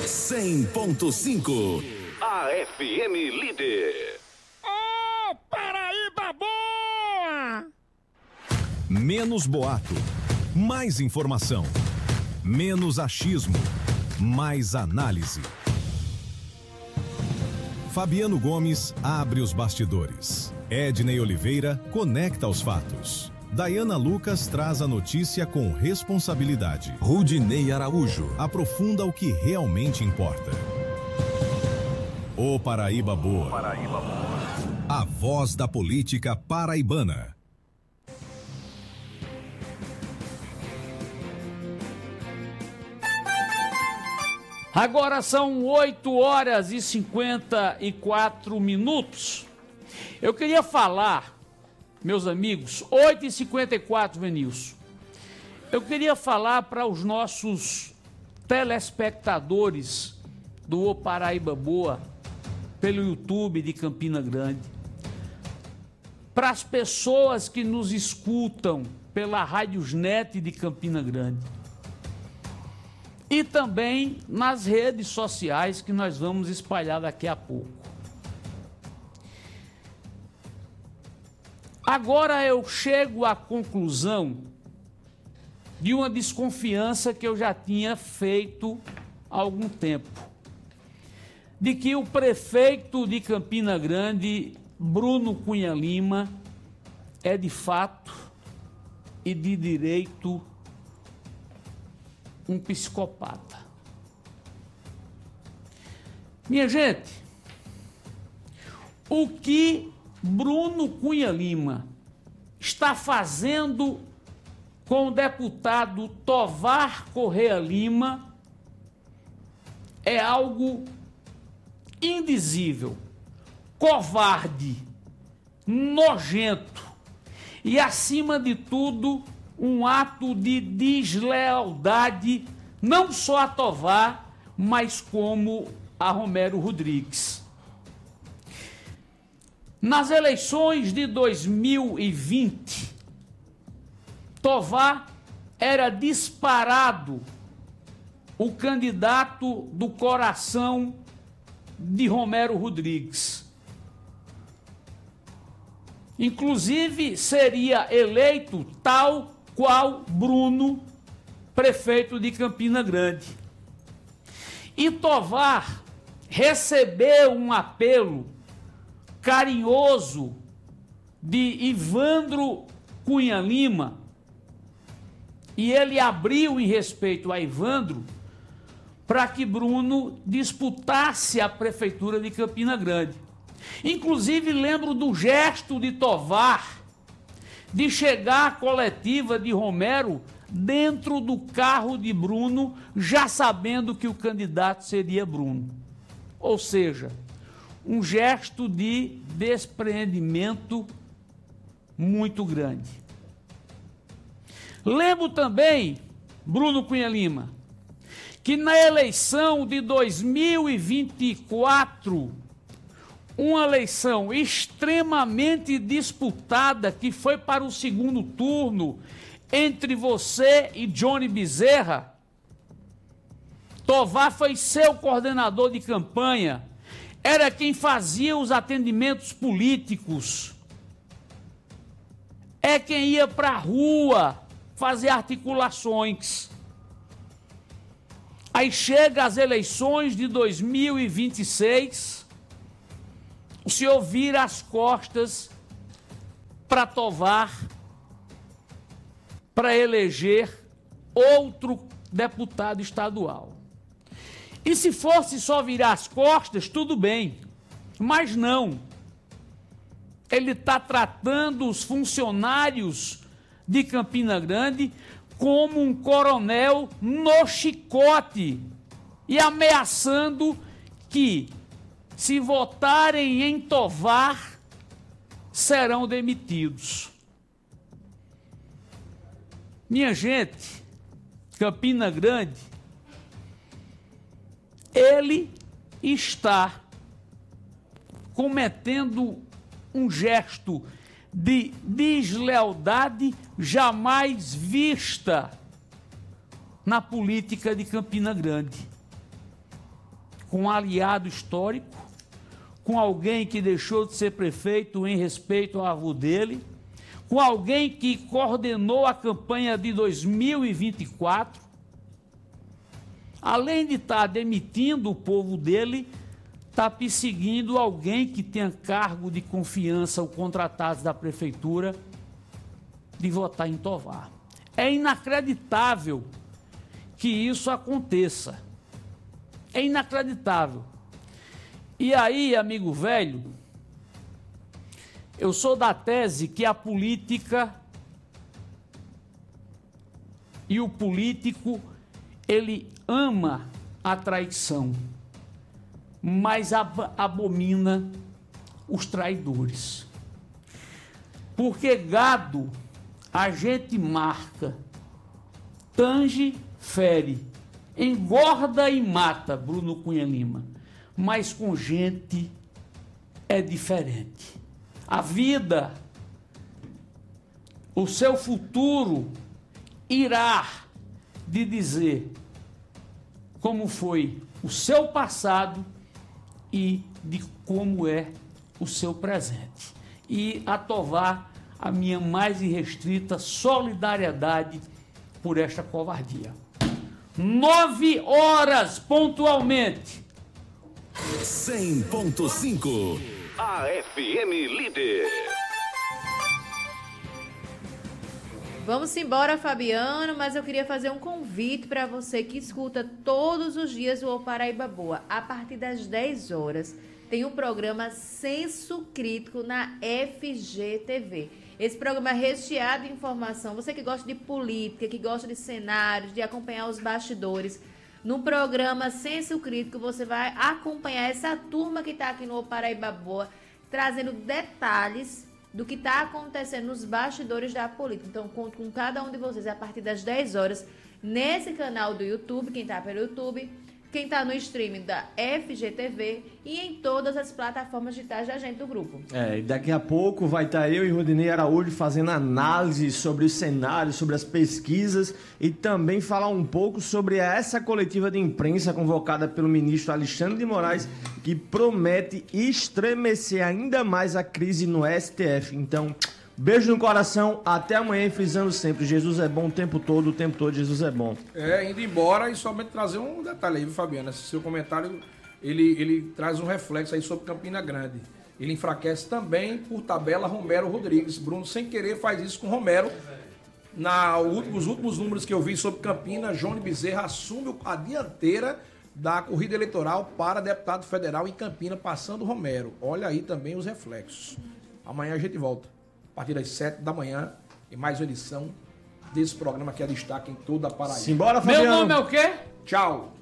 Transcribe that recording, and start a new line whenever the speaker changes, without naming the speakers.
100.5. A FM Líder.
Ô, Paraíba boa!
Menos boato, mais informação. Menos achismo, mais análise. Fabiano Gomes abre os bastidores. Ednei Oliveira conecta os fatos. Dayana Lucas traz a notícia com responsabilidade. Rudinei Araújo aprofunda o que realmente importa. Ô Paraíba Boa. Paraíba Boa. A voz da política paraibana.
Agora são 8h54. Eu queria falar, meus amigos, 8h54, Venilson. Eu queria falar para os nossos telespectadores do O Paraíba Boa, pelo YouTube de Campina Grande, para as pessoas que nos escutam pela Rádiosnet de Campina Grande e também nas redes sociais que nós vamos espalhar daqui a pouco. Agora eu chego à conclusão de uma desconfiança que eu já tinha feito há algum tempo, de que o prefeito de Campina Grande, Bruno Cunha Lima, é de fato e de direito um psicopata. Minha gente, o que Bruno Cunha Lima está fazendo com o deputado Tovar Correia Lima é algo indizível, covarde, nojento e, acima de tudo, um ato de deslealdade não só a Tovar, mas como a Romero Rodrigues. Nas eleições de 2020, Tovar era disparado o candidato do coração de Romero Rodrigues. Inclusive, seria eleito tal qual Bruno, prefeito de Campina Grande. E Tovar recebeu um apelo carinhoso de Ivandro Cunha Lima, e ele abriu em respeito a Ivandro para que Bruno disputasse a prefeitura de Campina Grande. Inclusive, lembro do gesto de Tovar de chegar à coletiva de Romero dentro do carro de Bruno, já sabendo que o candidato seria Bruno. Ou seja, um gesto de despreendimento muito grande. Lembro também, Bruno Cunha Lima, que na eleição de 2024, uma eleição extremamente disputada, que foi para o segundo turno entre você e Johnny Bezerra, Tovar foi seu coordenador de campanha, era quem fazia os atendimentos políticos, é quem ia para a rua fazer articulações. Aí chega as eleições de 2026, o senhor vira as costas para Tovar, para eleger outro deputado estadual. E se fosse só virar as costas, tudo bem, mas não. Ele está tratando os funcionários de Campina Grande como um coronel no chicote e ameaçando que, se votarem em Tovar, serão demitidos. Minha gente, Campina Grande, ele está cometendo um gesto de deslealdade jamais vista na política de Campina Grande. com um aliado histórico, com alguém que deixou de ser prefeito em respeito ao avô dele, com alguém que coordenou a campanha de 2024, além de estar demitindo o povo dele, está perseguindo alguém que tenha cargo de confiança ou contratados da prefeitura de votar em Tovar. É inacreditável que isso aconteça. É inacreditável. E aí, amigo velho, eu sou da tese que a política e o político, ele ama a traição, mas abomina os traidores. Porque gado a gente marca, tange, fere, engorda e mata, Bruno Cunha Lima, mas com gente é diferente. A vida, o seu futuro irá de dizer como foi o seu passado e de como é o seu presente. E a Tovar a minha mais irrestrita solidariedade por esta covardia. 9 horas pontualmente.
100.5
A FM Líder.
Vamos embora, Fabiano, mas eu queria fazer um convite para você que escuta todos os dias o Paraíba Boa. A partir das 10 horas, tem um programa Senso Crítico na FGTV. Esse programa é recheado de informação. Você que gosta de política, que gosta de cenários, de acompanhar os bastidores, no programa Senso Crítico você vai acompanhar essa turma que está aqui no Paraíba Boa, trazendo detalhes do que está acontecendo nos bastidores da política. Então, conto com cada um de vocês a partir das 10 horas nesse canal do YouTube, quem está pelo YouTube, quem está no streaming da FGTV e em todas as plataformas digitais da gente do grupo.
E daqui a pouco vai estar eu e Rudinei Araújo fazendo análise sobre os cenários, sobre as pesquisas e também falar um pouco sobre essa coletiva de imprensa convocada pelo ministro Alexandre de Moraes, que promete estremecer ainda mais a crise no STF. Então, beijo no coração, até amanhã e frisando sempre, Jesus é bom o tempo todo Jesus é bom.
Indo embora e somente trazer um detalhe aí, viu, Fabiano? Esse seu comentário, ele traz um reflexo aí sobre Campina Grande. Ele enfraquece também, por tabela, Romero Rodrigues. Bruno, sem querer, faz isso com Romero. Os últimos números que eu vi sobre Campina, Johnny Bezerra assume a dianteira da corrida eleitoral para deputado federal em Campina, passando Romero. Olha aí também os reflexos. Amanhã a gente volta. A partir das 7 da manhã, em mais uma edição desse programa que é destaque em toda a Paraíba.
Simbora, Fabiano.
Meu nome é o quê?
Tchau.